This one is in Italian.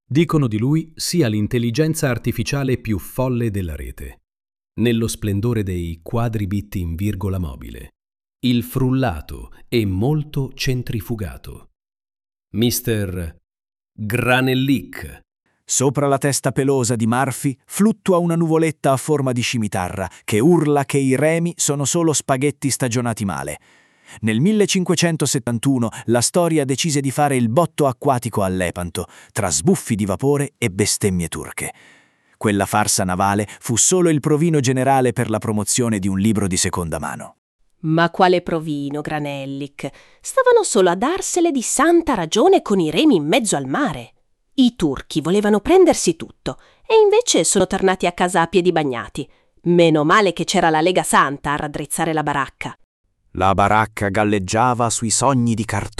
Dicono di lui sia l'intelligenza artificiale più folle della rete. Nello splendore dei quadribit in virgola mobile, il frullato e molto centrifugato. Mr. Granellic. Sopra la testa pelosa di Murphy fluttua una nuvoletta a forma di scimitarra che urla che i remi sono solo spaghetti stagionati male. Nel 1571 la storia decise di fare il botto acquatico a Lepanto, tra sbuffi di vapore e bestemmie turche. Quella farsa navale fu solo il provino generale per la promozione di un libro di seconda mano. Ma quale provino, Granellic? Stavano solo a darsele di santa ragione con i remi in mezzo al mare. I turchi volevano prendersi tutto e invece sono tornati a casa a piedi bagnati. Meno male che c'era la Lega Santa a raddrizzare la baracca. La baracca galleggiava sui sogni di cartone.